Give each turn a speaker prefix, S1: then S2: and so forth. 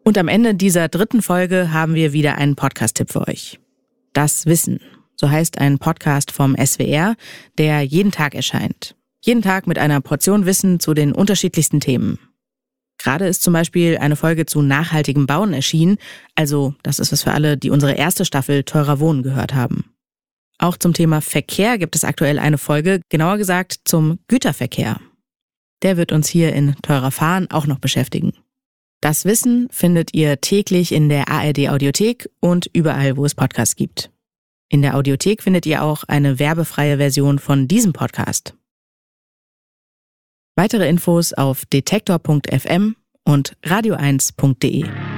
S1: Und am Ende dieser 3. Folge haben wir wieder einen Podcast-Tipp für euch. Das Wissen, so heißt ein Podcast vom SWR, der jeden Tag erscheint. Jeden Tag mit einer Portion Wissen zu den unterschiedlichsten Themen. Gerade ist zum Beispiel eine Folge zu nachhaltigem Bauen erschienen, also das ist was für alle, die unsere erste Staffel Teurer Wohnen gehört haben. Auch zum Thema Verkehr gibt es aktuell eine Folge, genauer gesagt zum Güterverkehr. Der wird uns hier in Teurer Fahren auch noch beschäftigen. Das Wissen findet ihr täglich in der ARD Audiothek und überall, wo es Podcasts gibt. In der Audiothek findet ihr auch eine werbefreie Version von diesem Podcast. Weitere Infos auf detektor.fm und radio1.de.